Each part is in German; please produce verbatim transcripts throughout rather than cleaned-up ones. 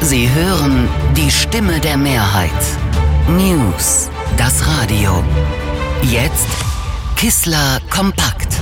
Sie hören die Stimme der Mehrheit. News, das Radio. Jetzt Kissler kompakt.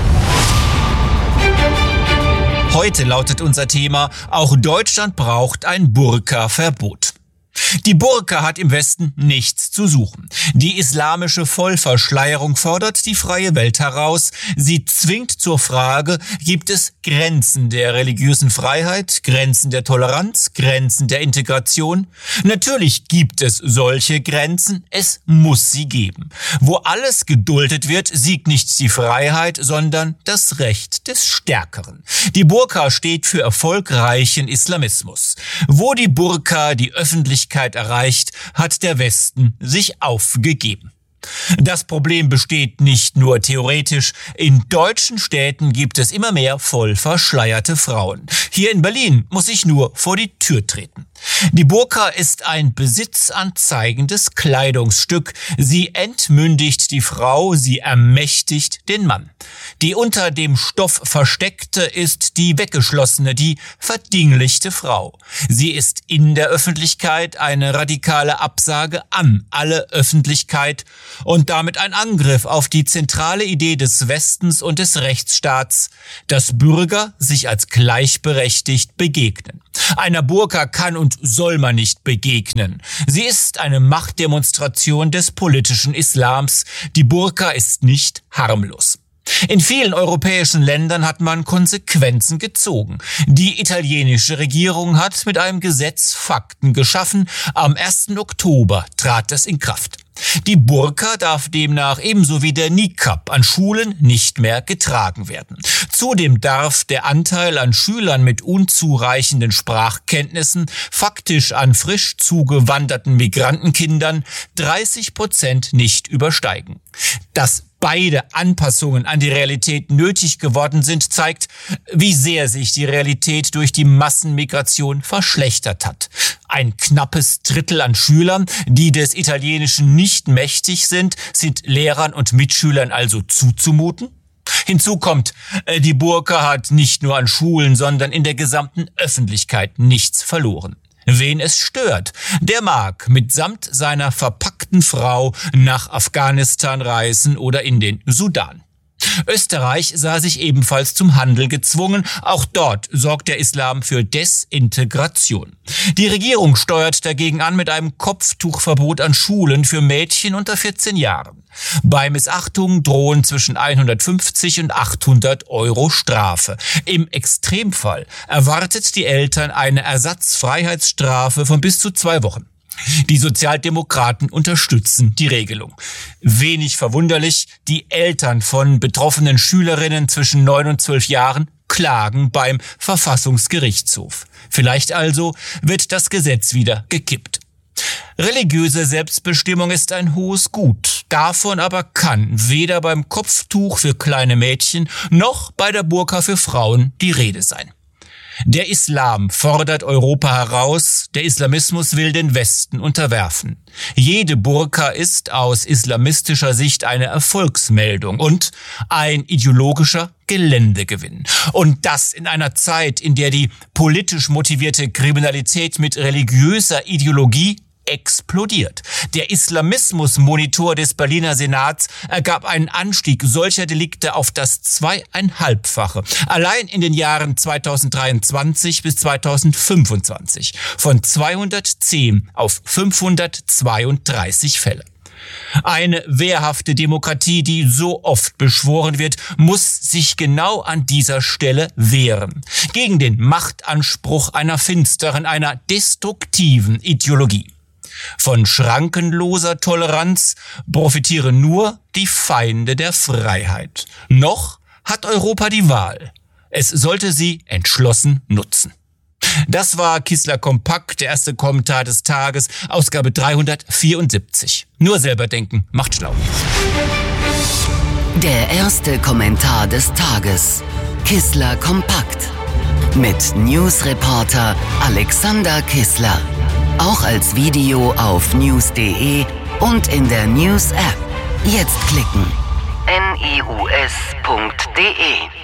Heute lautet unser Thema: Auch Deutschland braucht ein Burka-Verbot. Die Burka hat im Westen nichts zu suchen. Die islamische Vollverschleierung fordert die freie Welt heraus. Sie zwingt zur Frage: Gibt es Grenzen der religiösen Freiheit, Grenzen der Toleranz, Grenzen der Integration? Natürlich gibt es solche Grenzen. Es muss sie geben. Wo alles geduldet wird, siegt nicht die Freiheit, sondern das Recht des Stärkeren. Die Burka steht für erfolgreichen Islamismus. Wo die Burka die Öffentlichkeit erreicht, hat der Westen sich aufgegeben. Das Problem besteht nicht nur theoretisch. In deutschen Städten gibt es immer mehr voll verschleierte Frauen. Hier in Berlin muss ich nur vor die Tür treten. Die Burka ist ein besitzanzeigendes Kleidungsstück. Sie entmündigt die Frau, sie ermächtigt den Mann. Die unter dem Stoff versteckte ist die weggeschlossene, die verdinglichte Frau. Sie ist in der Öffentlichkeit eine radikale Absage an alle Öffentlichkeit und damit ein Angriff auf die zentrale Idee des Westens und des Rechtsstaats, dass Bürger sich als gleichberechtigt begegnen. Einer Burka kann und soll man nicht begegnen. Sie ist eine Machtdemonstration des politischen Islams. Die Burka ist nicht harmlos. In vielen europäischen Ländern hat man Konsequenzen gezogen. Die italienische Regierung hat mit einem Gesetz Fakten geschaffen. Am ersten Oktober trat es in Kraft. Die Burka darf demnach ebenso wie der Niqab an Schulen nicht mehr getragen werden. Zudem darf der Anteil an Schülern mit unzureichenden Sprachkenntnissen, faktisch an frisch zugewanderten Migrantenkindern, dreißig Prozent nicht übersteigen. Dass beide Anpassungen an die Realität nötig geworden sind, zeigt, wie sehr sich die Realität durch die Massenmigration verschlechtert hat. Ein knappes Drittel an Schülern, die des Italienischen nicht mächtig sind, sind Lehrern und Mitschülern also zuzumuten? Hinzu kommt, die Burka hat nicht nur an Schulen, sondern in der gesamten Öffentlichkeit nichts verloren. Wen es stört, der mag mitsamt seiner verpackten Frau nach Afghanistan reisen oder in den Sudan. Österreich sah sich ebenfalls zum Handel gezwungen. Auch dort sorgt der Islam für Desintegration. Die Regierung steuert dagegen an mit einem Kopftuchverbot an Schulen für Mädchen unter vierzehn Jahren. Bei Missachtung drohen zwischen hundertfünfzig und achthundert Euro Strafe. Im Extremfall erwartet die Eltern eine Ersatzfreiheitsstrafe von bis zu zwei Wochen. Die Sozialdemokraten unterstützen die Regelung. Wenig verwunderlich, die Eltern von betroffenen Schülerinnen zwischen neun und zwölf Jahren klagen beim Verfassungsgerichtshof. Vielleicht also wird das Gesetz wieder gekippt. Religiöse Selbstbestimmung ist ein hohes Gut. Davon aber kann weder beim Kopftuch für kleine Mädchen noch bei der Burka für Frauen die Rede sein. Der Islam fordert Europa heraus, der Islamismus will den Westen unterwerfen. Jede Burka ist aus islamistischer Sicht eine Erfolgsmeldung und ein ideologischer Geländegewinn. Und das in einer Zeit, in der die politisch motivierte Kriminalität mit religiöser Ideologie explodiert. Der Islamismus-Monitor des Berliner Senats ergab einen Anstieg solcher Delikte auf das zweieinhalbfache. Allein in den Jahren zweitausenddreiundzwanzig bis zweitausendfünfundzwanzig von zweihundertzehn auf fünfhundertzweiunddreißig Fälle. Eine wehrhafte Demokratie, die so oft beschworen wird, muss sich genau an dieser Stelle wehren. Gegen den Machtanspruch einer finsteren, einer destruktiven Ideologie. Von schrankenloser Toleranz profitieren nur die Feinde der Freiheit. Noch hat Europa die Wahl. Es sollte sie entschlossen nutzen. Das war Kissler kompakt, der erste Kommentar des Tages, Ausgabe dreihundertvierundsiebzig. Nur selber denken, macht schlau. Der erste Kommentar des Tages. Kissler kompakt. Mit Newsreporter Alexander Kissler. Auch als Video auf news punkt de und in der News-App. Jetzt klicken. news punkt de